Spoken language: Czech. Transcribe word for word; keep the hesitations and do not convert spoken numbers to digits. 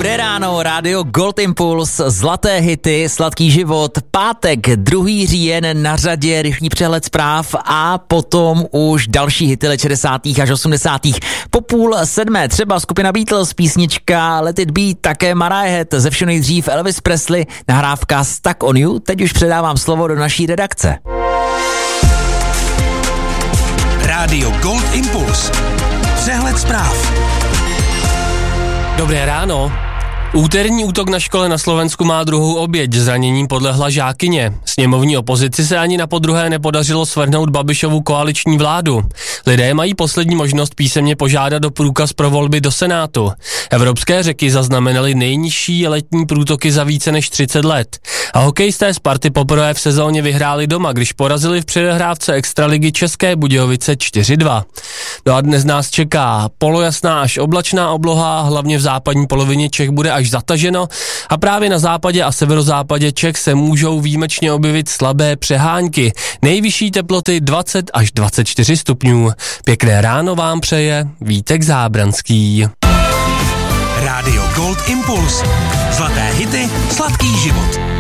Dobré ráno, rádio Gold Impuls, zlaté hity, sladký život, pátek, druhý říjen, na řadě rychlý přehled zpráv a potom už další hity let šedesátých až osmdesátých Po půl sedmé třeba skupina Beatles, písnička Let It Be, také Mariah Head, ze všeho nejdřív Elvis Presley, nahrávka Stuck on You. Teď už předávám slovo do naší redakce. Rádio Gold Impuls. Přehled zpráv. Dobré ráno. Úterní útok na škole na Slovensku má druhou oběť, zraněním podlehla žákyně. Sněmovní opozici se ani na podruhé nepodařilo svrhnout Babišovu koaliční vládu. Lidé mají poslední možnost písemně požádat o průkaz pro volby do Senátu. Evropské řeky zaznamenaly nejnižší letní průtoky za více než třicet let. A hokejisté Sparty poprvé v sezóně vyhráli doma, když porazili v předehrávce extraligy České Budějovice čtyři dva. No a dnes nás čeká polojasná až oblačná obloha, hlavně v západní polovině Čech bude až zataženo a právě na západě a severozápadě Čech se můžou výjimečně objevit slabé přehánky. Nejvyšší teploty dvacet až dvacet čtyři stupňů. Pěkné ráno vám přeje Vítek Zábranský. Rádio Gold Impuls. Zlaté hity, sladký život.